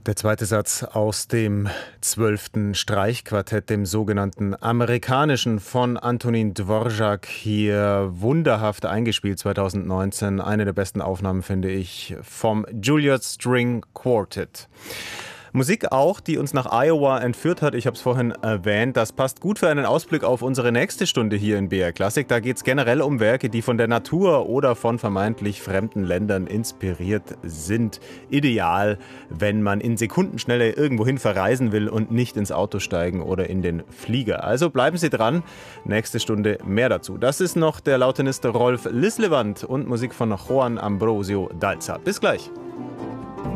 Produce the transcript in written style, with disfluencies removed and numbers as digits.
Der zweite Satz aus dem 12. Streichquartett, dem sogenannten amerikanischen, von Antonín Dvořák, hier wunderhaft eingespielt 2019. Eine der besten Aufnahmen, finde ich, vom Juilliard String Quartet. Musik auch, die uns nach Iowa entführt hat. Ich habe es vorhin erwähnt. Das passt gut für einen Ausblick auf unsere nächste Stunde hier in BR Klassik. Da geht es generell um Werke, die von der Natur oder von vermeintlich fremden Ländern inspiriert sind. Ideal, wenn man in Sekundenschnelle irgendwohin verreisen will und nicht ins Auto steigen oder in den Flieger. Also bleiben Sie dran. Nächste Stunde mehr dazu. Das ist noch der Lautenist Rolf Lislevand und Musik von Juan Ambrosio Dalza. Bis gleich.